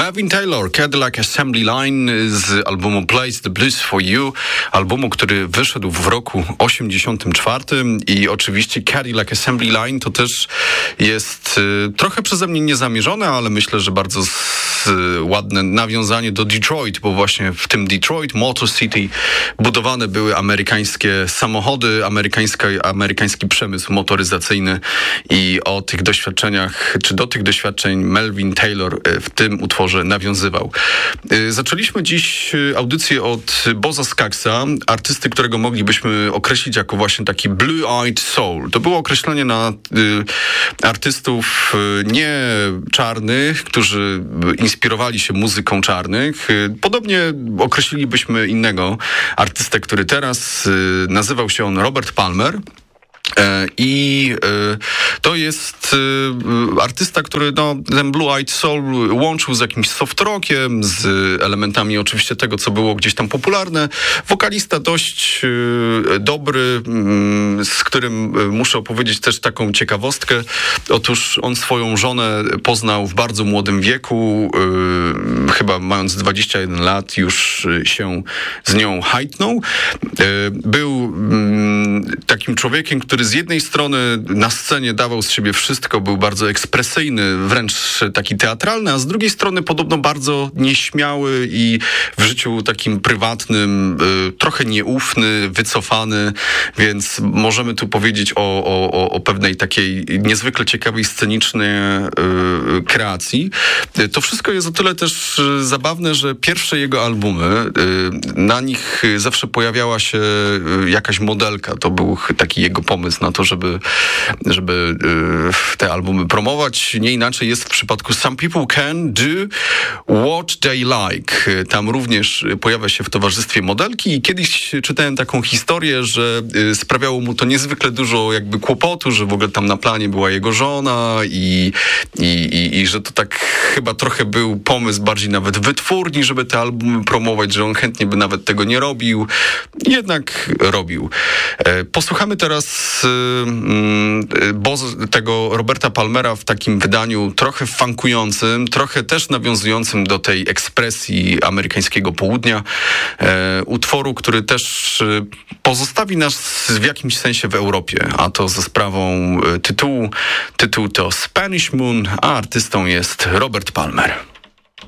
Melvin Taylor, Cadillac Assembly Line z albumu Plays the Blues for You, albumu, który wyszedł w roku 84 i oczywiście Cadillac Assembly Line to też jest trochę przeze mnie niezamierzone, ale myślę, że bardzo ładne nawiązanie do Detroit, bo właśnie w tym Detroit Motor City budowane były amerykańskie samochody, amerykański przemysł motoryzacyjny i o tych doświadczeniach, czy do tych doświadczeń Melvin Taylor w tym utworze nawiązywał. Zaczęliśmy dziś audycję od Bozza Skagsa, artysty, którego moglibyśmy określić jako właśnie taki blue-eyed soul. To było określenie na artystów nie czarnych, którzy inspirowali się muzyką czarnych. Podobnie określilibyśmy innego artystę, który teraz nazywał się on Robert Palmer. I to jest artysta, który ten Blue Eyed Soul łączył z jakimś soft rockiem, z elementami oczywiście tego, co było gdzieś tam popularne. Wokalista dość dobry, z którym muszę opowiedzieć też taką ciekawostkę. Otóż on swoją żonę poznał w bardzo młodym wieku, chyba mając 21 lat już się z nią hajtnął. Był takim człowiekiem, który z jednej strony na scenie dawał z siebie wszystko, był bardzo ekspresyjny, wręcz taki teatralny, a z drugiej strony podobno bardzo nieśmiały i w życiu takim prywatnym trochę nieufny, wycofany, więc możemy tu powiedzieć o pewnej takiej niezwykle ciekawej scenicznej kreacji. To wszystko jest o tyle też zabawne, że pierwsze jego albumy, na nich zawsze pojawiała się jakaś modelka. To był taki jego pomysł na to, żeby te albumy promować. Nie inaczej jest w przypadku Some People Can Do What They Like. Tam również pojawia się w towarzystwie modelki i kiedyś czytałem taką historię, że sprawiało mu to niezwykle dużo jakby kłopotu, że w ogóle tam na planie była jego żona i że to tak chyba trochę był pomysł bardziej nawet wytwórni, żeby te albumy promować, że on chętnie by nawet tego nie robił. Jednak robił. Posłuchamy teraz tego Roberta Palmera w takim wydaniu trochę funkującym, trochę też nawiązującym do tej ekspresji amerykańskiego południa. Utworu, który też pozostawi nas w jakimś sensie w Europie, a to za sprawą tytułu. Tytuł to Spanish Moon, a artystą jest Robert Palmer.